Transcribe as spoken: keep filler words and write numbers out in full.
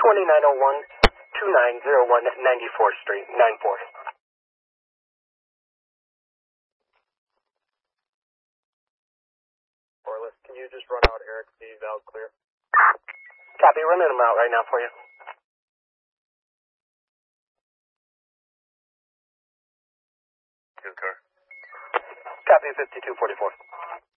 twenty-nine oh one, twenty-nine oh one ninety-fourth Street, nine four. Corliss, can you just run out Eric C, valve clear? Copy, running them out right now for you. Good car. Copy, fifty-two forty-four.